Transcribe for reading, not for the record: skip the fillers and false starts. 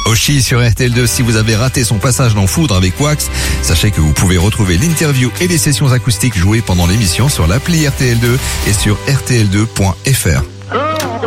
Oshi sur RTL2. Si vous avez raté son passage dans Foudre avec Wax, sachez que vous pouvez retrouver l'interview et les sessions acoustiques jouées pendant l'émission sur l'appli RTL2 et sur rtl2.fr.